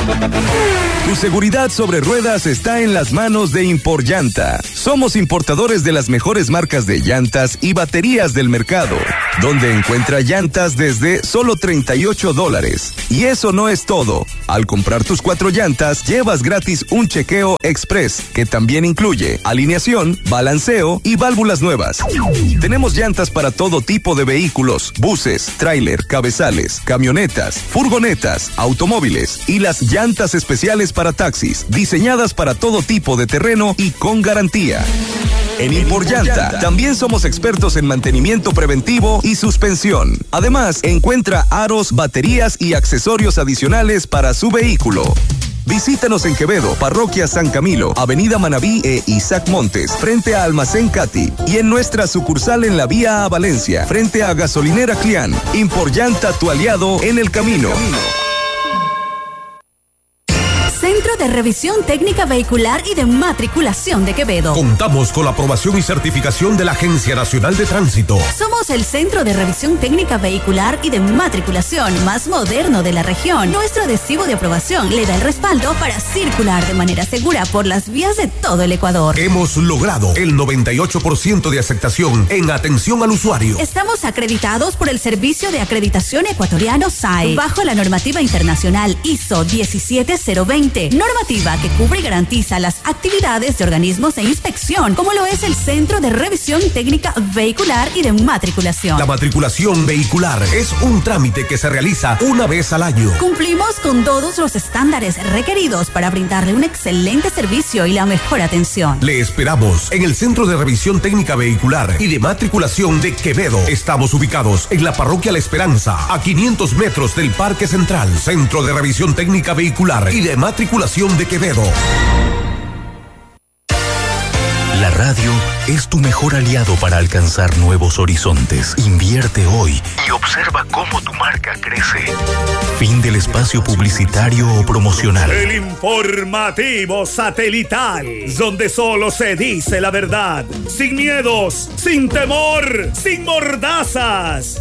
Tu seguridad sobre ruedas está en las manos de Imporllanta. Somos importadores de las mejores marcas de llantas y baterías del mercado, donde encuentra llantas desde solo $38. Y eso no es todo. Al comprar tus 4 llantas, llevas gratis un chequeo express, que también incluye alineación, balanceo y válvulas nuevas. Tenemos llantas para todo tipo de vehículos, buses, tráiler, cabezales, camionetas, furgonetas, automóviles y las llantas especiales para taxis, diseñadas para todo tipo de terreno y con garantía. En Imporllanta también somos expertos en mantenimiento preventivo y suspensión. Además, encuentra aros, baterías y accesorios adicionales para su vehículo. Visítanos en Quevedo, Parroquia San Camilo, Avenida Manabí e Isaac Montes, frente a Almacén Cati, y en nuestra sucursal en la vía a Valencia, frente a Gasolinera Clián. Imporllanta, tu aliado en el camino. Centro de Revisión Técnica Vehicular y de Matriculación de Quevedo. Contamos con la aprobación y certificación de la Agencia Nacional de Tránsito. Somos el Centro de Revisión Técnica Vehicular y de Matriculación más moderno de la región. Nuestro adhesivo de aprobación le da el respaldo para circular de manera segura por las vías de todo el Ecuador. Hemos logrado el 98% de aceptación en atención al usuario. Estamos acreditados por el Servicio de Acreditación Ecuatoriano SAE, bajo la normativa internacional ISO 17020, normativa que cubre y garantiza las actividades de organismos de inspección, como lo es el Centro de Revisión Técnica Vehicular y de Matriculación. La matriculación vehicular es un trámite que se realiza una vez al año. Cumplimos con todos los estándares requeridos para brindarle un excelente servicio y la mejor atención. Le esperamos en el Centro de Revisión Técnica Vehicular y de Matriculación de Quevedo. Estamos ubicados en la Parroquia La Esperanza, a 500 metros del Parque Central. Centro de Revisión Técnica Vehicular y de Matriculación de Quevedo. La radio es tu mejor aliado para alcanzar nuevos horizontes. Invierte hoy y observa cómo tu marca crece. Fin del espacio publicitario o promocional. El informativo satelital, donde solo se dice la verdad, sin miedos, sin temor, sin mordazas.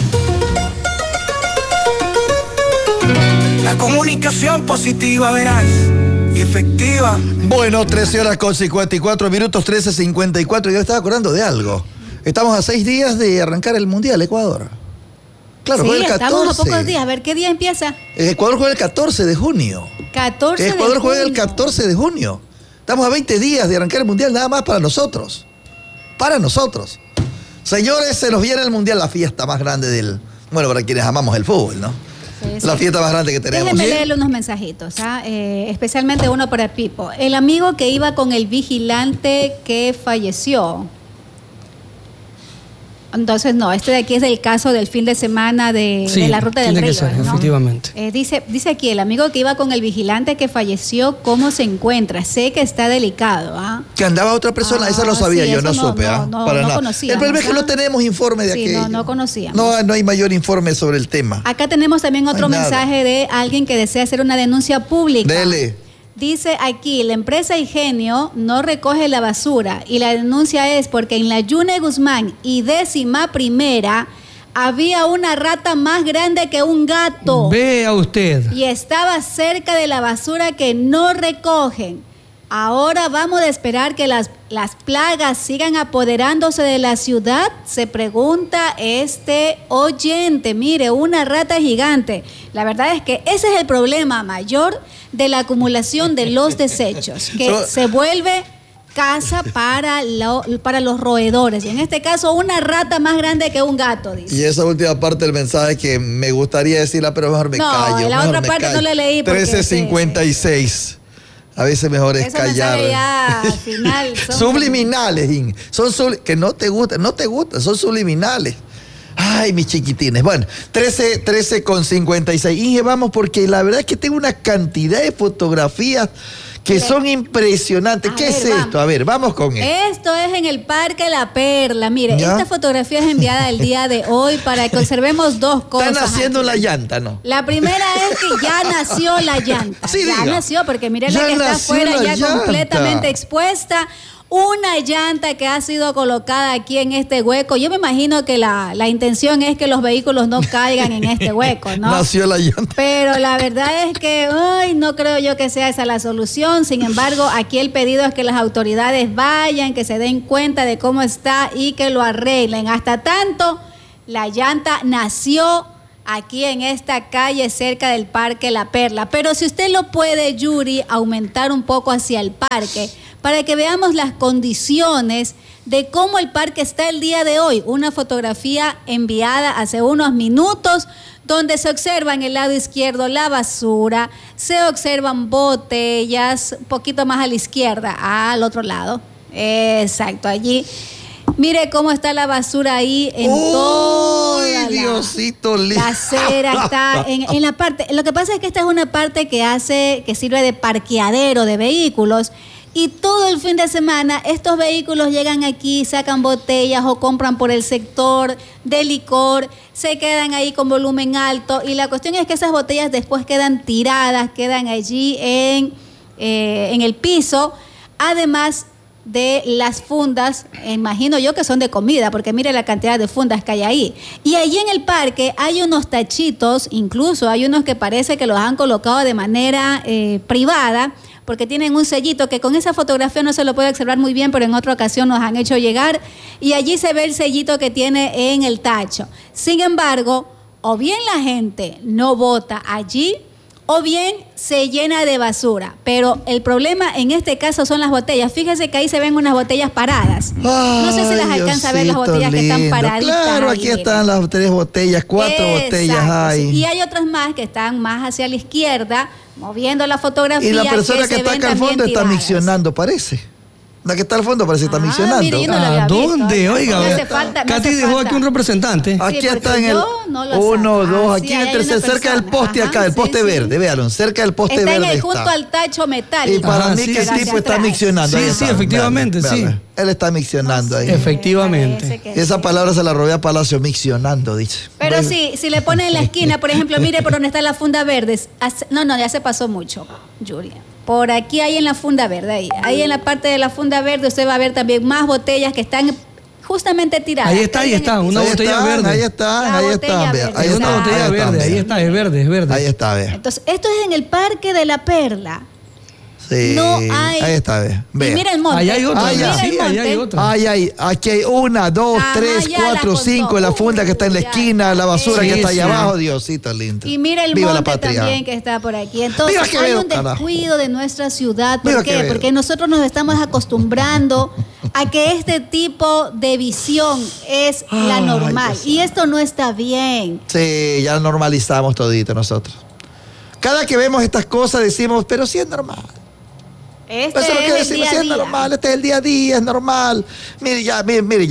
La comunicación positiva, verás, y efectiva. Bueno, 13:54, 13:54. Yo estaba acordando de algo. Estamos a 6 días de arrancar el Mundial, Ecuador. Claro, sí, juega el 14. Estamos a pocos días. A ver, ¿qué día empieza? Ecuador juega el 14 de junio. 14 de junio. Ecuador juega el 14 de junio. Estamos a 20 días de arrancar el Mundial, nada más para nosotros. Para nosotros. Señores, se nos viene el Mundial, la fiesta más grande del... Bueno, para quienes amamos el fútbol, ¿no? Sí. La fiesta más grande que tenemos. Déjenme leerle unos mensajitos, especialmente uno para Pipo. El amigo que iba con el vigilante que falleció. Entonces, no, este de aquí es del caso del fin de semana de la Ruta del Río. Ser, ¿no? Efectivamente. Dice aquí, el amigo que iba con el vigilante que falleció, ¿cómo se encuentra? Sé que está delicado. Que andaba otra persona, esa lo sabía, sí, yo no supe. No conocía. El problema es que no tenemos informe de aquello. No conocíamos. No hay mayor informe sobre el tema. Acá tenemos también otro mensaje de alguien que desea hacer una denuncia pública. Dele. Dice aquí, la empresa Ingenio no recoge la basura y la denuncia es porque en la Yune Guzmán y 11ª había una rata más grande que un gato. Vea usted. Y estaba cerca de la basura que no recogen. Ahora vamos a esperar que las plagas sigan apoderándose de la ciudad, se pregunta este oyente. Mire, una rata gigante. La verdad es que ese es el problema mayor de la acumulación de los desechos, que se vuelve casa para los roedores. Y en este caso, una rata más grande que un gato, dice. Y esa última parte del mensaje que me gustaría decirla, pero mejor me callo. No, la otra parte no la leí. 13:56. A veces mejor es callar. Ya, al final, subliminales, que no te gustan, son subliminales. Ay, mis chiquitines. Bueno, 13:56. Inge, vamos, porque la verdad es que tengo una cantidad de fotografías que son impresionantes. ¿Qué es esto? A ver, vamos con esto. Esto es en el Parque La Perla. Mire, esta fotografía es enviada el día de hoy para que observemos dos cosas. Están haciendo la llanta, ¿no? La primera es que ya nació la llanta. Sí, ya nació, porque mire la que está afuera ya completamente expuesta. una llanta que ha sido colocada aquí en este hueco. Yo me imagino que la intención es que los vehículos no caigan en este hueco, ¿no? Nació la llanta. Pero la verdad es que no creo yo que sea esa la solución. Sin embargo, aquí el pedido es que las autoridades vayan, que se den cuenta de cómo está y que lo arreglen. Hasta tanto, la llanta nació aquí en esta calle cerca del Parque La Perla. Pero si usted lo puede, Yuri, aumentar un poco hacia el parque para que veamos las condiciones de cómo el parque está el día de hoy. Una fotografía enviada hace unos minutos donde se observa en el lado izquierdo la basura, se observan botellas, un poquito más a la izquierda, al otro lado. Exacto, allí. Mire cómo está la basura ahí en toda Diosito la acera. Está en la parte. Lo que pasa es que esta es una parte que sirve de parqueadero de vehículos. Y todo el fin de semana estos vehículos llegan aquí, sacan botellas o compran por el sector de licor, se quedan ahí con volumen alto y la cuestión es que esas botellas después quedan tiradas, quedan allí en el piso, además de las fundas, imagino yo que son de comida, porque mire la cantidad de fundas que hay ahí. Y allí en el parque hay unos tachitos, incluso hay unos que parece que los han colocado de manera privada, porque tienen un sellito que con esa fotografía no se lo puede observar muy bien, pero en otra ocasión nos han hecho llegar, y allí se ve el sellito que tiene en el tacho. Sin embargo, o bien la gente no bota allí, o bien se llena de basura. Pero el problema en este caso son las botellas. Fíjese que ahí se ven unas botellas paradas. No sé si las alcanza a ver las botellas que están paraditas. Claro, aquí están las 3 botellas, 4 botellas hay. Y hay otras más que están más hacia la izquierda, moviendo la fotografía. Y la persona que está acá al fondo está miccionando, parece. La que está al fondo parece que está miccionando. Mire, yo no lo había ¿Dónde? visto. Oiga, Katy dejó aquí un representante. Aquí Sí, está en el no 1, 2, aquí sí, en el hay tercer, una cerca del persona. poste Ajá, acá, el poste sí, verde, véalo, cerca del poste está verde en el, está. junto al tacho metálico. Y para mí sí, que el sí, tipo está atrás. miccionando. Sí, Ahí sí, está, efectivamente, véalo, sí. véalo. Él está miccionando ahí. Efectivamente. Esa palabra se la robé a Palacio, miccionando, dice. Pero Bueno. sí, si le pone en la esquina, por ejemplo, mire por donde está la funda verde. No, ya se pasó mucho, Yuri. Por aquí hay en la funda verde, ahí en la parte de la funda verde usted va a ver también más botellas que están justamente tiradas. Ahí está, una botella verde. Ahí está, La botella verde. Hay una botella verde, ahí está, es verde. Ahí está, ve. Entonces, esto es en el Parque de la Perla. Sí. No hay. Ahí está, ve. Y mira el monte. Ahí hay otra, Mira sí, el monte. ahí hay otra. Aquí hay 1, 2, Ajá, 3, ya 4, las 5, contó. la funda que está en la Ya esquina, está. la basura Sí, que está ahí sí. abajo, Diosito lindo. Y mira el Viva la monte patria. también que está por aquí. Entonces Viva hay Quevedo, un carajo. descuido de nuestra ciudad. Viva ¿Por qué? Quevedo. Porque nosotros nos estamos acostumbrando a que este tipo de visión es la Ay, normal. Dios Y esto no está bien. Sí, ya normalizamos todito nosotros. Cada que vemos estas cosas decimos, pero sí es normal. Este Eso es lo que es el decimos, día sí a es día. normal, este es el día a día, es normal. Mire ya.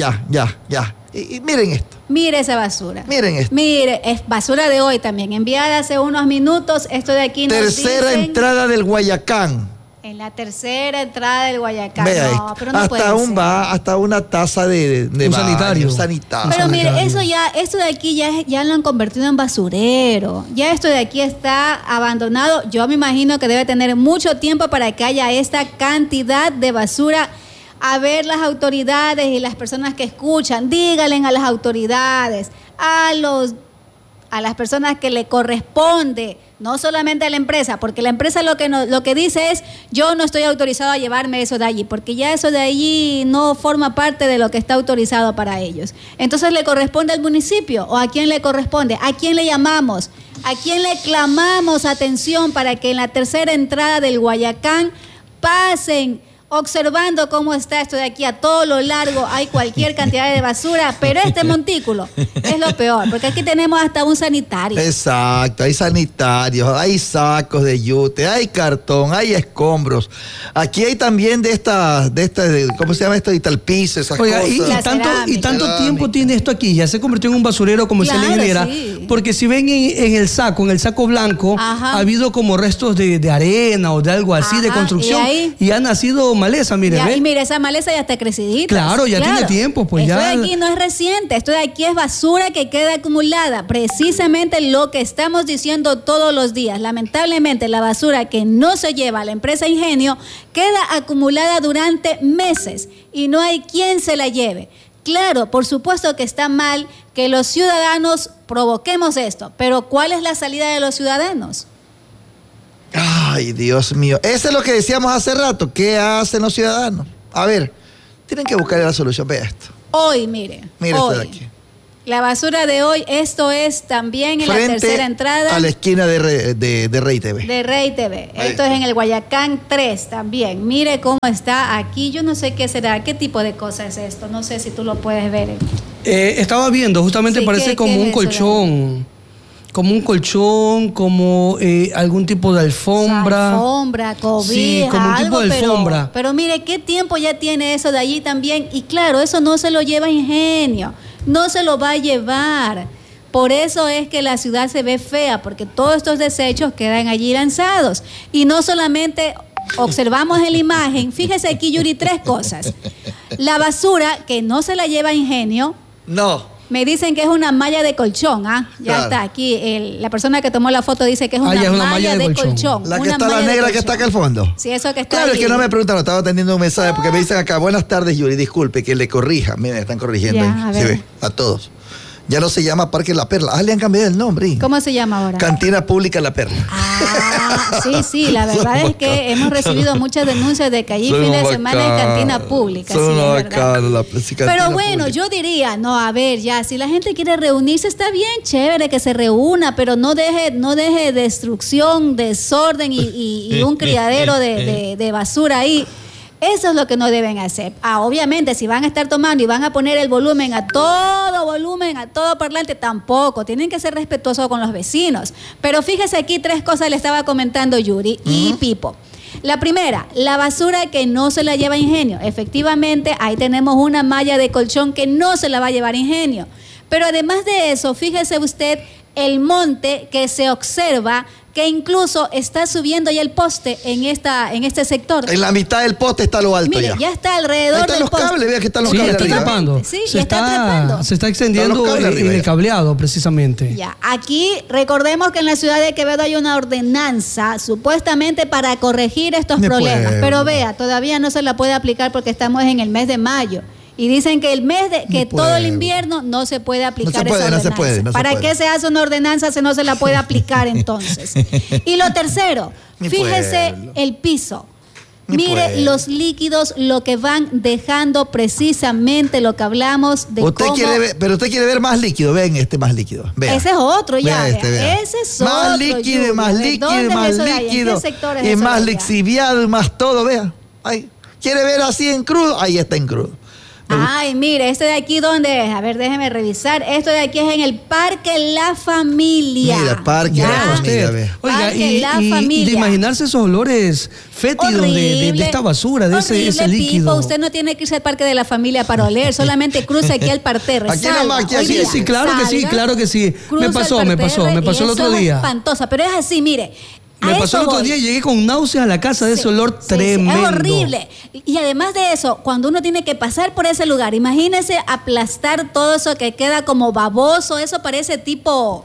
Y miren esto. Mire esa basura. Miren esto. Mire, es basura de hoy también, enviada hace unos minutos. Esto de aquí nos Tercera dicen, entrada del Guayacán. en la tercera entrada del Guayacán. Vea No, esto. pero no puede Hasta ser. hasta una taza de Un baño, sanitario. sanitario. Pero mire, sanitario. esto de aquí ya lo han convertido en basurero. Ya esto de aquí está abandonado. Yo me imagino que debe tener mucho tiempo para que haya esta cantidad de basura. A ver, las autoridades y las personas que escuchan, díganle a las autoridades, a las personas que le corresponde, no solamente a la empresa, porque la empresa lo que dice es, yo no estoy autorizado a llevarme eso de allí, porque ya eso de allí no forma parte de lo que está autorizado para ellos. Entonces le corresponde al municipio, o a quién le corresponde, a quién le llamamos, a quién le clamamos atención para que en la tercera entrada del Guayacán pasen observando cómo está esto de aquí a todo lo largo, hay cualquier cantidad de basura, pero este montículo es lo peor, porque aquí tenemos hasta un sanitario. Exacto, hay sanitarios, hay sacos de yute, hay cartón, hay escombros. Aquí hay también de ¿cómo se llama esto? Italpiso, esas Oiga, cosas. La y tanto cerámica. tiempo tiene esto aquí, ya se convirtió en un basurero como Claro, se le genera, sí. porque si ven en el saco blanco, Ajá. ha habido como restos de arena o de algo así de Ajá, construcción ¿y ahí? y ha nacido maleza, mire. Ya, ¿ve? y mire, esa maleza ya está crecidita. Claro, ya tiene tiempo, pues esto ya. de aquí no es reciente, esto de aquí es basura que queda acumulada. Precisamente lo que estamos diciendo todos los días. Lamentablemente, la basura que no se lleva a la empresa Ingenio queda acumulada durante meses y no hay quien se la lleve. Claro, por supuesto que está mal que los ciudadanos provoquemos esto, pero ¿cuál es la salida de los ciudadanos? Ay, Dios mío. Eso es lo que decíamos hace rato. ¿Qué hacen los ciudadanos? A ver, tienen que buscar la solución. Vea esto. Hoy, mire esto de aquí. La basura de hoy, esto es también en Frente la tercera entrada. a la esquina de Rey TV. De Rey TV. Esto es en el Guayacán 3 también. Mire cómo está aquí. Yo no sé qué será, qué tipo de cosa es esto. No sé si tú lo puedes ver. Estaba viendo, justamente Sí, parece como ¿qué un es eso, colchón. Como un colchón, como algún tipo de alfombra. Alfombra, cobija, Sí, como un tipo algo, de alfombra. Pero mire, ¿qué tiempo ya tiene eso de allí también? Y claro, eso no se lo lleva Ingenio. No se lo va a llevar. Por eso es que la ciudad se ve fea, porque todos estos desechos quedan allí lanzados. Y no solamente observamos en la imagen, fíjese aquí, Yuri, 3 cosas. La basura, que no se la lleva Ingenio. No. Me dicen que es una malla de colchón, ¿ah? Ya Claro. está aquí. La persona que tomó la foto dice que es una, ya es una malla de colchón. La que Una está, la malla de negra que colchón. está acá al fondo. Sí, eso que está Claro, ahí. es que no me preguntaron, estaba atendiendo un mensaje porque me dicen acá, buenas tardes, Yuri, disculpe, que le corrija. Miren, están corrigiendo Ya, ahí. a ¿Sí ver. ve? A todos. Ya no se llama Parque La Perla. Ah, le han cambiado el nombre. ¿Cómo se llama ahora? Cantina Pública La Perla. Sí, la verdad es que hemos recibido muchas denuncias de que allí Son fin de unos semana hay bacanos. cantina pública. Son Sí, unos es verdad. bacanos, sí, cantina Pero bueno, pública. yo diría, no, a ver, ya, si la gente quiere reunirse, está bien, chévere que se reúna, pero no deje destrucción, desorden y un criadero de basura ahí. Eso es lo que no deben hacer. Obviamente, si van a estar tomando y van a poner el volumen, a todo parlante, tampoco. Tienen que ser respetuosos con los vecinos. Pero fíjese aquí 3 cosas le estaba comentando Yuri y Pipo. La primera, la basura que no se la lleva Ingenio. Efectivamente, ahí tenemos una malla de colchón que no se la va a llevar Ingenio. Pero además de eso, fíjese usted el monte que se observa, que incluso está subiendo ya el poste en este sector. En la mitad del poste está lo alto. Mire, ya está alrededor Ahí están del los poste. cables, vea que están los Sí, cables está arriba. trepando. Sí, ya está trepando. Se está extendiendo Están los cables arriba en el ya. cableado, precisamente. Ya, aquí recordemos que en la ciudad de Quevedo hay una ordenanza supuestamente para corregir estos Me problemas, puedo. pero vea, todavía no se la puede aplicar porque estamos en el mes de mayo. Y dicen que todo el invierno no se puede aplicar esa ordenanza. No se ¿Para puede. qué se hace una ordenanza si no se la puede aplicar entonces? Y lo tercero, Mi fíjese pueblo. el piso. Mi Mire pueblo. los líquidos, lo que van dejando precisamente lo que hablamos de Usted cómo... pero usted quiere ver más líquido, vean este más líquido. Vea. Ese es otro ya. Vea este, vea. Ese es más otro. líquido, Yuri. más ¿De líquido, dónde es más eso de ahí? ¿En líquido. qué sector es Y eso más de allá? lixiviado y más todo, vea. Ay, ¿quiere ver así en crudo? Ahí está en crudo. Ay, mire, este de aquí, ¿dónde es? A ver, déjeme revisar. Esto de aquí es en el Parque La Familia. Mira, Parque Ya. La Familia, ve. Oiga, Parque La y Familia. de imaginarse esos olores fétidos de esta basura, de ese horrible, líquido. Pipo, usted no tiene que irse al Parque de la Familia para oler, solamente cruce aquí al parterre. Aquí salga. nomás, aquí, Hoy aquí. día, Sí, claro que sí, salga, claro que sí. cruza Me pasó el el parterre y otro eso es día. espantosa, pero es así, mire. Me a pasó eso el otro voy. día y llegué con náuseas a la casa de ese olor Sí, tremendo. es horrible. Y además de eso, cuando uno tiene que pasar por ese lugar, imagínese aplastar todo eso que queda como baboso, eso parece tipo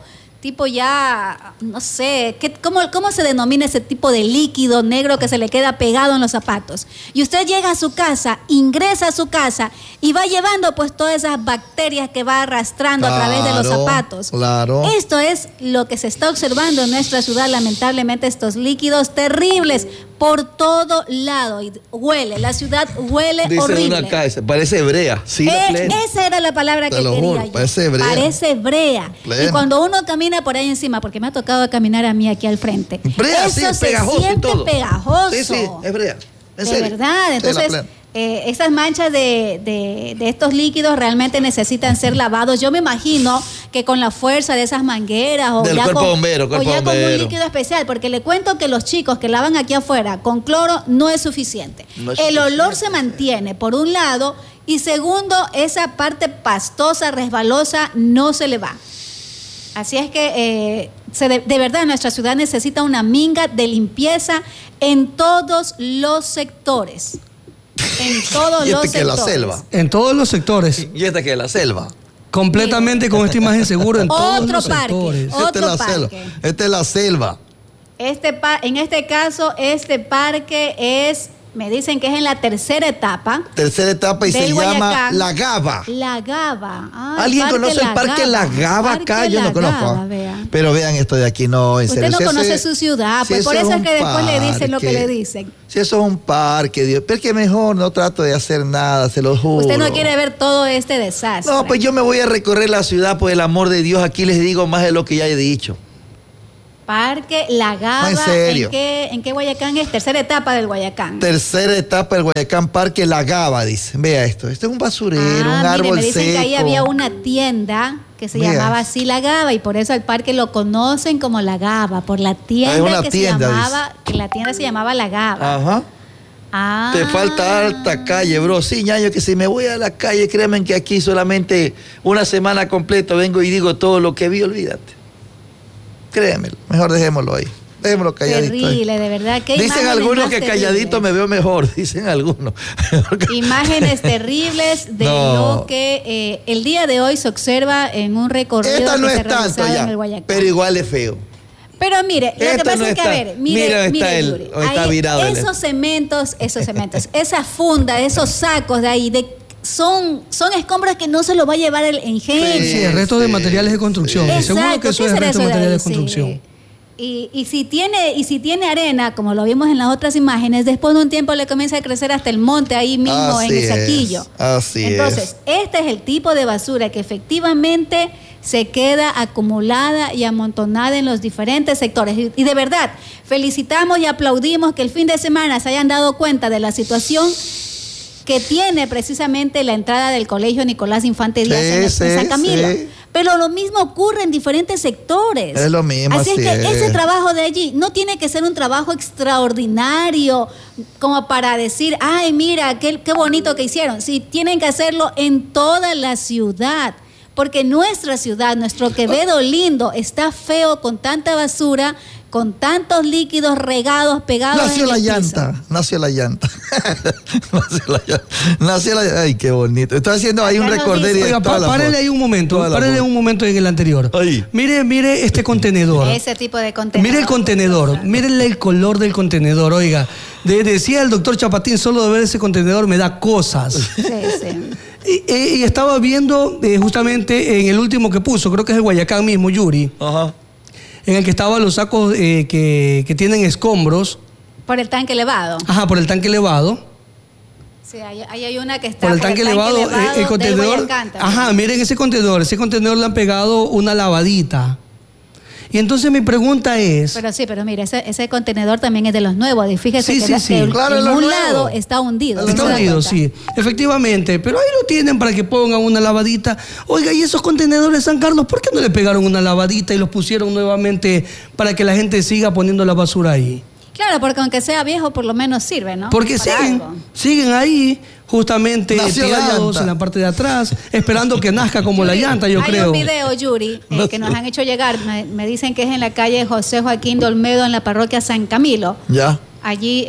ya, no sé, ¿cómo se denomina ese tipo de líquido negro que se le queda pegado en los zapatos? Y usted llega a su casa, ingresa a su casa y va llevando pues todas esas bacterias que va arrastrando a través de los Claro, zapatos. claro. Esto es lo que se está observando en nuestra ciudad, lamentablemente, estos líquidos terribles por todo lado. Y huele, la ciudad huele Dice horrible. una casa, parece hebrea. Sí, la plena. Esa era la palabra Te que lo quería juro, yo. parece hebrea. Parece hebrea. Plena. Y cuando uno camina por ahí encima, porque me ha tocado caminar a mí aquí al frente, Hebrea, eso sí, se pegajoso y siente todo. pegajoso. Sí, sí, hebrea. ¿En De serio? verdad, Sí, la entonces plena. estas manchas de estos líquidos realmente necesitan ser lavados. Yo me imagino que con la fuerza de esas mangueras o Del ya cuerpo con, bombero, o cuerpo ya con un bombero. líquido especial, porque le cuento que los chicos que lavan aquí afuera con cloro no es suficiente. No es El olor suficiente. se mantiene, por un lado, y segundo, esa parte pastosa, resbalosa, no se le va. Así es que de verdad nuestra ciudad necesita una minga de limpieza en todos los sectores. en todos los sectores. La selva. En todos los sectores. Y esta que es la selva. Completamente con esta imagen seguro en todos los sectores. Otro parque. Esta es la selva. En este caso, este parque es, me dicen que es en la tercera etapa. Tercera etapa y se llama La Gaba. La Gaba. ¿Alguien conoce el parque La Gaba acá? Yo no conozco. Pero vean esto de aquí, no, en serio. Usted no conoce su ciudad, pues por eso es que después le dicen lo que le dicen. Si eso es un parque, Dios, pero es que mejor no trato de hacer nada, se lo juro. Usted no quiere ver todo este desastre. No, pues yo me voy a recorrer la ciudad por el amor de Dios. Aquí les digo más de lo que ya he dicho. Parque La Gaba. ¿En serio? ¿En qué Guayacán es? Tercera etapa del Guayacán. Tercera etapa del Guayacán, Parque La Gaba, dice. Vea esto. Este es un basurero, un árbol me dicen seco. Que ahí había una tienda que se llamaba así La Gaba y por eso al parque lo conocen como La Gaba, por la tienda la tienda se llamaba La Gaba. Ajá. Te falta harta calle, bro. Sí, ñaño, que si me voy a la calle, créanme que aquí solamente una semana completa vengo y digo todo lo que vi, olvídate. Créeme, mejor dejémoslo ahí. Dejémoslo calladito. Terrible, de verdad. Dicen algunos que calladito me veo mejor, dicen algunos. Imágenes terribles de lo que el día de hoy se observa en un recorrido Esta no que se es tanto en ya, el Guayacán. pero igual es feo. Pero mire, lo que pasa es que, a ver, mire, Yuri, está virado esos cementos, esas fundas, esos sacos de ahí, son escombros que no se los va a llevar el ingenio. Sí, restos de materiales de construcción. Exacto. Seguro que eso es resto de materiales de construcción. Sí. Y si tiene arena, como lo vimos en las otras imágenes, después de un tiempo le comienza a crecer hasta el monte ahí mismo en el saquillo. Entonces, este es el tipo de basura que efectivamente se queda acumulada y amontonada en los diferentes sectores. Y de verdad, felicitamos y aplaudimos que el fin de semana se hayan dado cuenta de la situación que tiene precisamente la entrada del colegio Nicolás Infante Díaz en San Camilo. Sí. Pero lo mismo ocurre en diferentes sectores. Es lo mismo. Así es que ese trabajo de allí no tiene que ser un trabajo extraordinario como para decir, ay, mira, qué bonito que hicieron. Sí, tienen que hacerlo en toda la ciudad. Porque nuestra ciudad, nuestro Quevedo lindo, está feo con tanta basura, con tantos líquidos regados, pegados nació en el la piso. llanta. Nació la llanta. Ay, qué bonito. Estoy haciendo ahí un recorderio. Oiga, párele ahí un momento. Párele un momento en el anterior. Ahí. Mire este contenedor. Ese tipo de contenedor. Mire el contenedor. Mírenle el color del contenedor. Oiga, decía el doctor Chapatín, solo de ver ese contenedor me da cosas. Sí, sí. Y estaba viendo justamente en el último que puso, creo que es el Guayacán mismo, Yuri. Ajá. En el que estaban los sacos que tienen escombros. Por el tanque elevado. Ajá, por el tanque elevado. Sí, ahí hay una que está por el tanque elevado, el contenedor. Ajá, miren ese contenedor le han pegado una lavadita. Y entonces mi pregunta es... Pero mire, ese contenedor también es de los nuevos. Y fíjese que claro, en un lado está hundido. Está hundido, sí. Efectivamente. Pero ahí lo tienen para que pongan una lavadita. Oiga, ¿y esos contenedores San Carlos, por qué no le pegaron una lavadita y los pusieron nuevamente para que la gente siga poniendo la basura ahí? Claro, porque aunque sea viejo, por lo menos sirve, ¿no? Porque siguen ahí justamente tirados en la parte de atrás, esperando que nazca como Yuri, la llanta, yo creo. Hay un video, Yuri, que nos han hecho llegar, me dicen que es en la calle José Joaquín de Olmedo, en la parroquia San Camilo. Ya. Allí,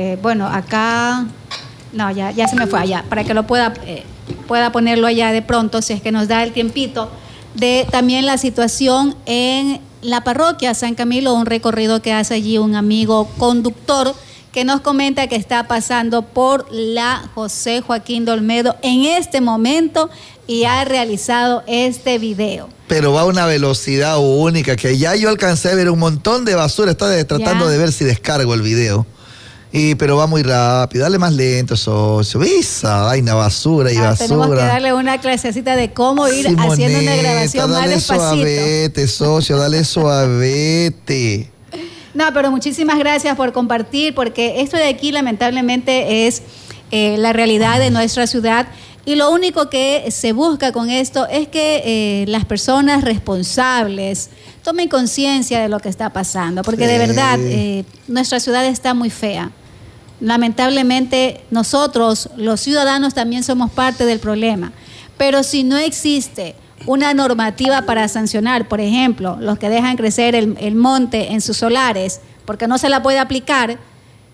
acá, no, ya se me fue allá, para que lo pueda ponerlo allá de pronto, si es que nos da el tiempito, de también la situación en la parroquia San Camilo, un recorrido que hace allí un amigo conductor que nos comenta que está pasando por la José Joaquín de Olmedo en este momento y ha realizado este video. Pero va a una velocidad única que ya yo alcancé a ver un montón de basura. Está tratando de ver si descargo el video. Pero va muy rápido, dale más lento, socio. Esa vaina, basura y basura. Tenemos que darle una clasecita de cómo ir haciendo una grabación más despacito. Dale suavete, socio, dale suavete. No, pero muchísimas gracias por compartir, porque esto de aquí lamentablemente es la realidad de nuestra ciudad. Y lo único que se busca con esto es que las personas tomen conciencia de lo que está pasando, porque de verdad nuestra ciudad está muy fea. Lamentablemente nosotros, los ciudadanos, también somos parte del problema. Pero si no existe una normativa para sancionar, por ejemplo, los que dejan crecer el monte en sus solares, porque no se la puede aplicar,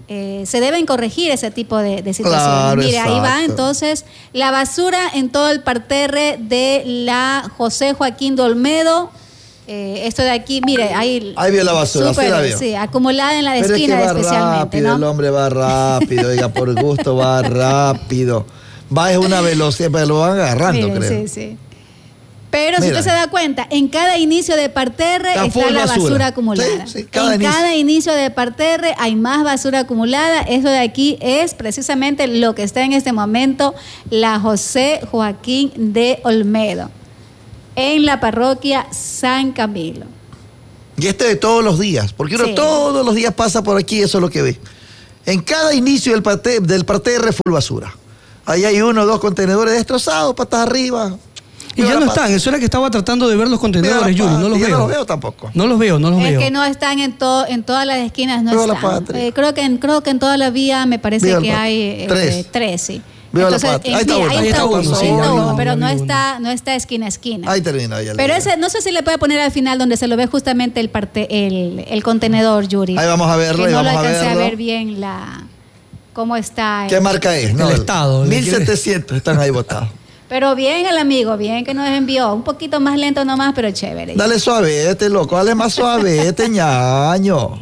se deben corregir ese tipo de situaciones. Claro, Mire, ahí va exacto. entonces la basura en todo el parterre de la José Joaquín de Olmedo. Esto de aquí, mire, ahí vio la basura, súper, sí la vio. sí, acumulada en la Pero esquina es que va especialmente, rápido, ¿no? el hombre va rápido, oiga, por gusto va rápido. Va es una velocidad, pero lo van agarrando, Mire, creo. sí, sí. Pero si Mira. usted se da cuenta, en cada inicio de parterre Está está full la basura. basura acumulada. Sí, sí, cada inicio. Cada inicio de parterre hay más basura acumulada. Eso de aquí es precisamente lo que está en este momento la José Joaquín de Olmedo, en la parroquia San Camilo. Y este de todos los días, porque uno Sí. todos los días pasa por aquí, eso es lo que ve. En cada inicio del parterre full basura. Ahí hay 1 o 2 contenedores destrozados, patas arriba. Y ya no están, eso era que estaba tratando de ver los contenedores, Yuri, no los Yo veo. no los veo tampoco. No los veo. Es que no están en todas las esquinas, no Viva la están. patria. Creo que en toda la vía me parece Viva la que patria. hay 3. sí. Viva la Entonces, patria. Ahí está mira, uno. ahí está uno, sí, ahí está ya uno, vi pero uno, no ya vi está esquina a esquina. Ahí termina. Ya Pero ese, no sé si le puede poner al final donde se lo ve justamente el contenedor, Yuri. Ahí vamos a verlo, Que ahí no lo vamos a alcancé a verlo. ver bien cómo está. ¿Qué marca es? El estado. 1700 están ahí botados. Pero bien el amigo, bien que nos envió. Un poquito más lento nomás, pero chévere. Dale suavete, loco, dale más suavete, ñaño.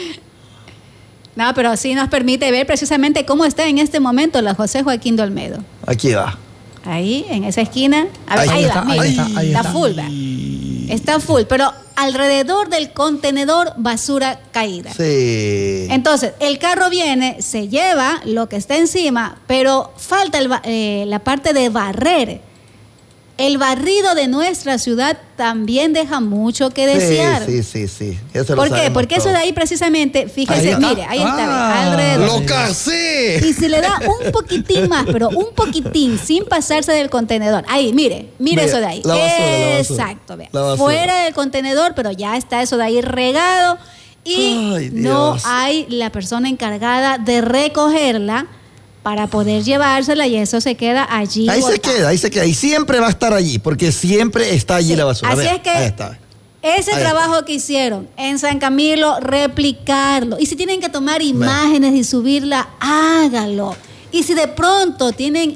No, pero sí nos permite ver precisamente cómo está en este momento la José Joaquín de Olmedo. Aquí va. Ahí, en esa esquina. A ver, Ahí ahí está, va, mira, ahí está está. full, ¿verdad? Está full, pero alrededor del contenedor basura caída. Sí. Entonces, el carro viene, se lleva lo que está encima, pero falta la parte de barrer. El barrido de nuestra ciudad también deja mucho que desear. Sí. Eso lo ¿Por qué? sabemos Porque eso todos. de ahí precisamente, fíjese, Ahí está. mire, ahí está, ve, Ah. alrededor. ¡Lo casé! Y si le da un poquitín más, pero un poquitín, sin pasarse del contenedor. Ahí, mire Mira, eso de ahí. la basura. Exacto, vea. La basura. Fuera del contenedor, pero ya está eso de ahí regado. Y Ay, no Dios. hay la persona encargada de recogerla para poder llevársela y eso se queda allí. Ahí se botado. queda. Y siempre va a estar allí, porque siempre está allí Sí, la basura. así Vea, es que ahí está. ese Ahí trabajo que hicieron en San Camilo, replicarlo. Y si tienen que tomar imágenes y subirla, hágalo. Y si de pronto tienen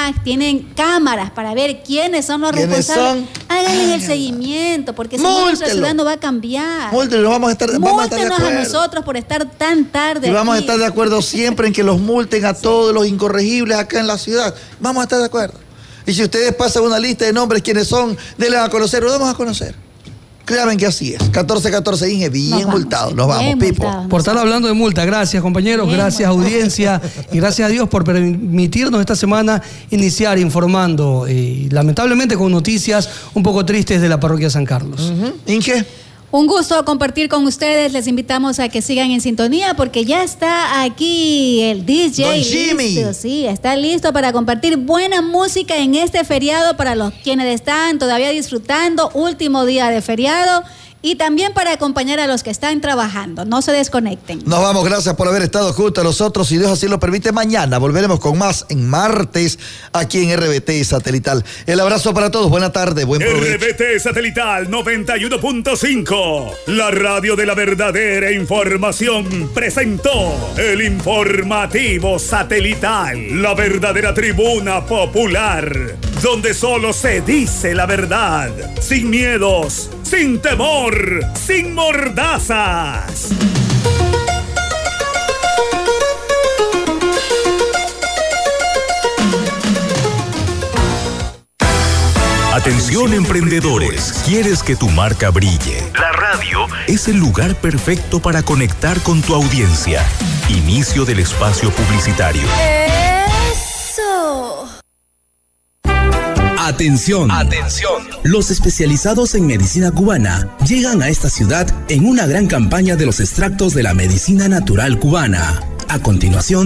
cámaras para ver quiénes son los ¿Quiénes responsables, son? háganle el Háganlo. seguimiento, porque si no nuestra Múltelo. ciudad no va a cambiar. Múltenos, vamos a estar de Múltenos a acuerdo. nosotros por estar tan tarde Y vamos a aquí. estar de acuerdo siempre en que los multen a todos los incorregibles acá en la ciudad. Vamos a estar de acuerdo. Y si ustedes pasan una lista de nombres, quiénes son, denle a conocer, lo damos a conocer. Créanme que así es. 1414 Inge, bien Nos vamos, multados. Nos vamos, bien Pipo. multados. Por estar hablando de multa, gracias compañeros, Bien, gracias bueno. audiencia y gracias a Dios por permitirnos esta semana iniciar informando, lamentablemente con noticias un poco tristes de la parroquia San Carlos. Inge, Un gusto compartir con ustedes. Les invitamos a que sigan en sintonía porque ya está aquí el DJ. Don Jimmy. Listo, sí, está listo para compartir buena música en este feriado para los quienes están todavía disfrutando, último día de feriado. Y también para acompañar a los que están trabajando. No se desconecten. nos vamos. Gracias por haber estado junto a nosotros. Si Dios así lo permite, mañana volveremos con más en martes aquí en RBT Satelital. El abrazo para todos. Buena tarde, buen provecho. RBT Satelital 91.5, la radio de la verdadera información, presentó el informativo satelital, la verdadera tribuna popular, donde solo se dice la verdad, sin miedos, sin temor, sin mordazas. Atención emprendedores, ¿quieres que tu marca brille? La radio es el lugar perfecto para conectar con tu audiencia. Inicio del espacio publicitario. ¡Eso! Atención. Los especializados en medicina cubana llegan a esta ciudad en una gran campaña de los extractos de la medicina natural cubana. A continuación,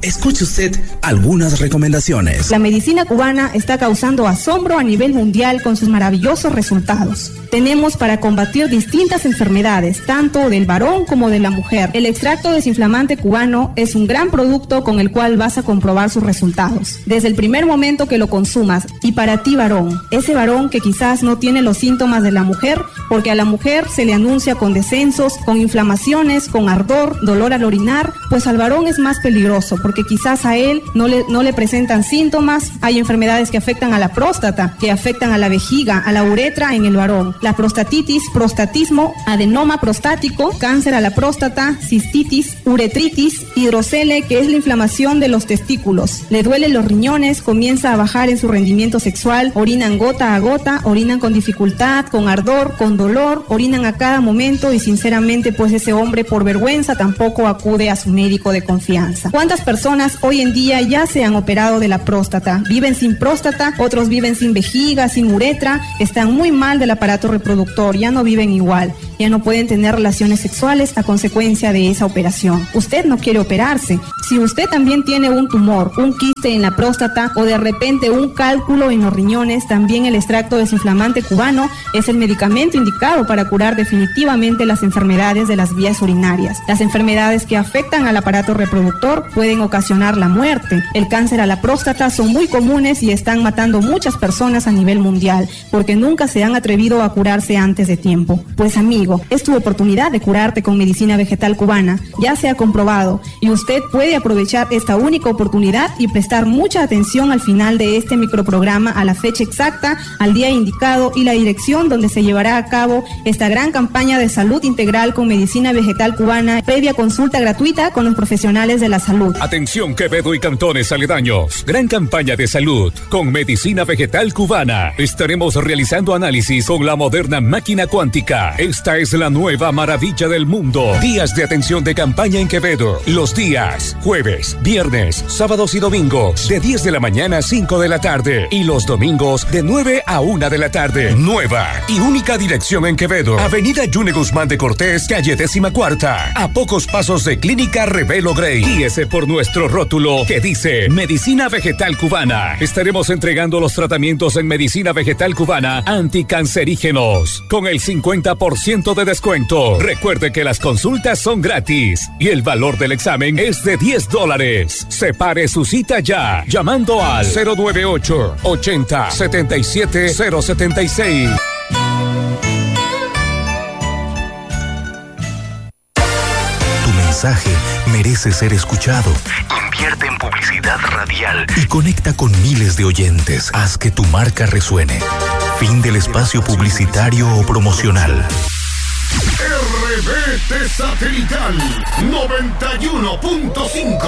Escuche usted algunas recomendaciones. La medicina cubana está causando asombro a nivel mundial con sus maravillosos resultados. Tenemos para combatir distintas enfermedades, tanto del varón como de la mujer. El extracto desinflamante cubano es un gran producto con el cual vas a comprobar sus resultados. Desde el primer momento que lo consumas, y para ti varón, ese varón que quizás no tiene los síntomas de la mujer, porque a la mujer se le anuncia con descensos, con inflamaciones, con ardor, dolor al orinar, pues al varón es más peligroso, porque quizás a él no le presentan síntomas. Hay enfermedades que afectan a la próstata, que afectan a la vejiga, a la uretra en el varón. La prostatitis, prostatismo, adenoma prostático, cáncer a la próstata, cistitis, uretritis, hidrocele, que es la inflamación de los testículos. Le duelen los riñones, comienza a bajar en su rendimiento sexual, orinan gota a gota, orinan con dificultad, con ardor, con dolor, orinan a cada momento y sinceramente pues ese hombre por vergüenza tampoco acude a su médico de confianza. ¿Cuántas personas hoy en día ya se han operado de la próstata? Viven sin próstata, otros viven sin vejiga, sin uretra, están muy mal del aparato reproductor, ya no viven igual, ya no pueden tener relaciones sexuales a consecuencia de esa operación. Usted no quiere operarse. Si usted también tiene un tumor, un quiste en la próstata o de repente un cálculo en los riñones, también el extracto desinflamante cubano es el medicamento indicado para curar definitivamente las enfermedades de las vías urinarias. Las enfermedades que afectan al aparato reproductor pueden ocasionar la muerte. El cáncer a la próstata son muy comunes y están matando muchas personas a nivel mundial porque nunca se han atrevido a curarse antes de tiempo. Pues amigo, es tu oportunidad de curarte con medicina vegetal cubana. Ya se ha comprobado y usted puede aprovechar esta única oportunidad y prestar mucha atención al final de este microprograma a la fecha exacta, al día indicado y la dirección donde se llevará a cabo esta gran campaña de salud integral con medicina vegetal cubana, previa consulta gratuita con los profesionales de la salud. Atención Quevedo y cantones aledaños. Gran campaña de salud con medicina vegetal cubana. Estaremos realizando análisis con la moderna máquina cuántica. Esta es la nueva maravilla del mundo. Días de atención de campaña en Quevedo. Los días jueves, viernes, sábados y domingos de 10 de la mañana a 5 de la tarde y los domingos de 9 a 1 de la tarde. Nueva y única dirección en Quevedo. Avenida Yune Guzmán de Cortés, calle 14ª. A pocos pasos de Clínica Revelo Grey. Guíese por nuestro rótulo que dice Medicina Vegetal Cubana. Estaremos entregando los tratamientos en medicina vegetal cubana anticancerígenos con el 50% de descuento. Recuerde que las consultas son gratis y el valor del examen es de $10. Separe su cita ya llamando al 098 80 77 076. Tu mensaje merece ser escuchado. Invierte en publicidad radial y conecta con miles de oyentes. Haz que tu marca resuene. Fin del espacio publicitario o promocional. RBT Satelital 91.5